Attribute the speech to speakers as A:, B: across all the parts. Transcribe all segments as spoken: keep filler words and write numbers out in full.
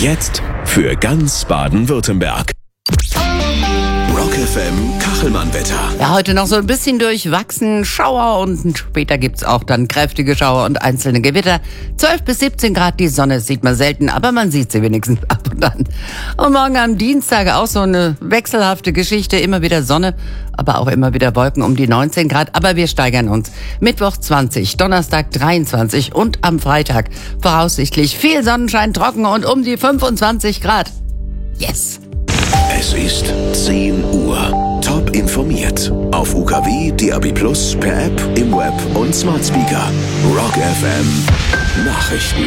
A: Jetzt für ganz Baden-Württemberg. Rock F M Kachelmann-Wetter.
B: Ja, heute noch so ein bisschen durchwachsen, Schauer und später gibt's auch dann kräftige Schauer und einzelne Gewitter. zwölf bis siebzehn Grad, die Sonne sieht man selten, aber man sieht sie wenigstens ab und an. Und morgen am Dienstag auch so eine wechselhafte Geschichte, immer wieder Sonne, aber auch immer wieder Wolken um die neunzehn Grad, aber wir steigern uns. Mittwoch zwanzig, Donnerstag dreiundzwanzig und am Freitag voraussichtlich viel Sonnenschein, trocken und um die fünfundzwanzig Grad. Yes!
A: Es ist zehn Uhr. Top informiert. Auf U K W, D A B Plus, per App, im Web und Smart Speaker. Rock F M Nachrichten.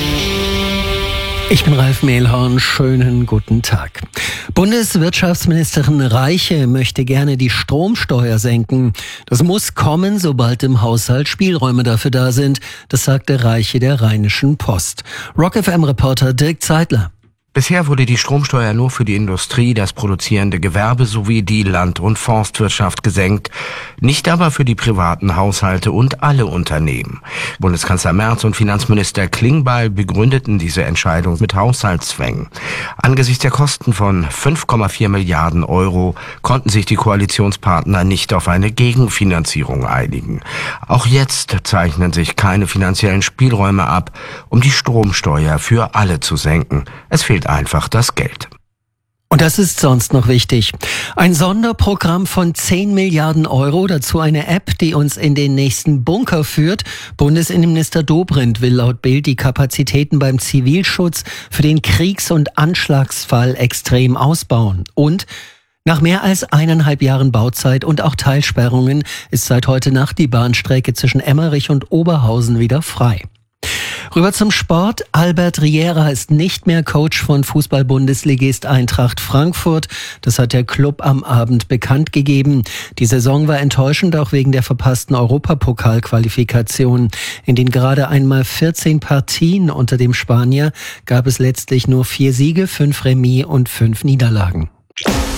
C: Ich bin Ralf Mehlhorn. Schönen guten Tag. Bundeswirtschaftsministerin Reiche möchte gerne die Stromsteuer senken. Das muss kommen, sobald im Haushalt Spielräume dafür da sind. Das sagte Reiche der Rheinischen Post. Rock F M-Reporter Dirk Zeitler.
D: Bisher wurde die Stromsteuer nur für die Industrie, das produzierende Gewerbe sowie die Land- und Forstwirtschaft gesenkt, nicht aber für die privaten Haushalte und alle Unternehmen. Bundeskanzler Merz und Finanzminister Klingbeil begründeten diese Entscheidung mit Haushaltszwängen. Angesichts der Kosten von fünf Komma vier Milliarden Euro konnten sich die Koalitionspartner nicht auf eine Gegenfinanzierung einigen. Auch jetzt zeichnen sich keine finanziellen Spielräume ab, um die Stromsteuer für alle zu senken. Es fehlt einfach das Geld.
C: Und das ist sonst noch wichtig. Ein Sonderprogramm von zehn Milliarden Euro, dazu eine App, die uns in den nächsten Bunker führt. Bundesinnenminister Dobrindt will laut Bild die Kapazitäten beim Zivilschutz für den Kriegs- und Anschlagsfall extrem ausbauen. Und nach mehr als eineinhalb Jahren Bauzeit und auch Teilsperrungen ist seit heute Nacht die Bahnstrecke zwischen Emmerich und Oberhausen wieder frei. Rüber zum Sport. Albert Riera ist nicht mehr Coach von Fußball-Bundesligist Eintracht Frankfurt. Das hat der Club am Abend bekannt gegeben. Die Saison war enttäuschend, auch wegen der verpassten Europapokalqualifikation. In den gerade einmal vierzehn Partien unter dem Spanier gab es letztlich nur vier Siege, fünf Remis und fünf Niederlagen.